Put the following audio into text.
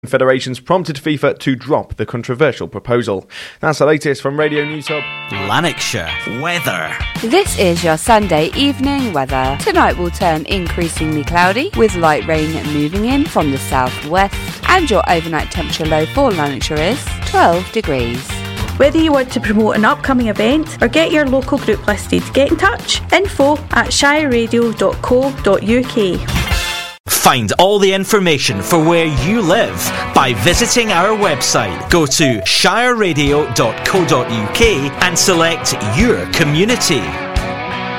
Federations prompted FIFA to drop the controversial proposal. That's the latest from Radio News Hub. Lanarkshire weather. This is your Sunday evening weather. Tonight will turn increasingly cloudy with light rain moving in from the southwest, and your overnight temperature low for Lanarkshire is 12 degrees. Whether you want to promote an upcoming event or get your local group listed, get in touch. info@shireradio.co.uk. Find all the information for where you live by visiting our website. Go to shireradio.co.uk and select your community.